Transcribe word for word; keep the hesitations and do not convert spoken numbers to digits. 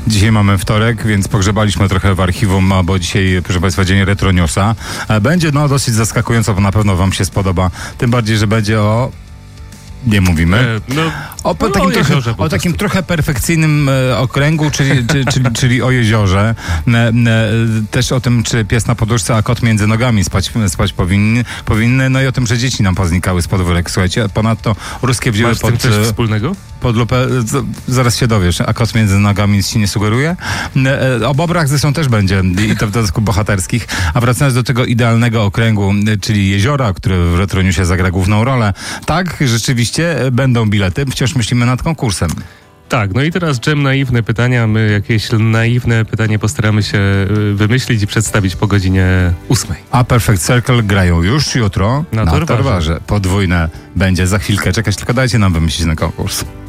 Dzisiaj mamy wtorek, więc pogrzebaliśmy trochę w archiwum, bo dzisiaj, proszę Państwa, dzień Retro Newsa. Będzie no dosyć zaskakująco, bo na pewno Wam się spodoba. Tym bardziej, że będzie o... Nie mówimy. E, no, o, po no, takim, o, trochę, jeziorze, o takim trochę perfekcyjnym e, okręgu, czyli, czy, czyli, czyli o jeziorze. E, e, też o tym, czy pies na poduszce, a kot między nogami spać, spać powinny, powinny. No i o tym, że dzieci nam poznikały z podwórek. Słuchajcie, ponadto ruskie wzięły Masz pod... Masz z tym coś wspólnego? Pod lupę, z, zaraz się dowiesz, a kot między nogami nic ci nie sugeruje. E, o bobrach zresztą też będzie i to w dodatku bohaterskich. A wracając do tego idealnego okręgu, czyli jeziora, który w Retro Newsie zagra główną rolę. Tak, rzeczywiście będą bilety, wciąż myślimy nad konkursem. Tak, no i teraz dżem naiwne pytania. My jakieś naiwne pytanie postaramy się wymyślić i przedstawić po godzinie ósmej. A Perfect Circle grają już jutro na, na Torwarze. Torwarze. Podwójne będzie za chwilkę. Czekać, tylko dajcie nam wymyślić na konkurs.